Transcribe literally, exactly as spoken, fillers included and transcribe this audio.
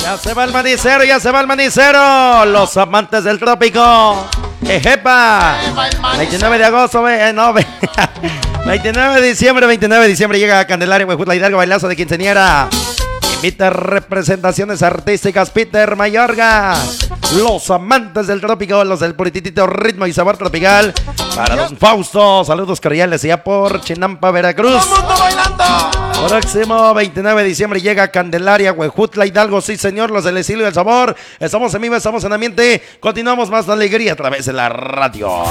Ya se va el manicero, ya se va el manicero. Los amantes del trópico. Ejepa. veintinueve de agosto, eh, no, veintinueve de diciembre, veintinueve de diciembre llega a Candelaria, Huejutla Hidalgo, bailazo de quinceañera. Invita representaciones artísticas Peter Mayorga. Los amantes del trópico, los del purititito ritmo y sabor tropical. Para don Fausto, saludos cordiales allá por Chinampa, Veracruz. Próximo veintinueve de diciembre llega a Candelaria, Huejutla Hidalgo. Sí, señor, los del estilo y el sabor. Estamos en vivo, estamos en ambiente. Continuamos más la alegría a través de la radio.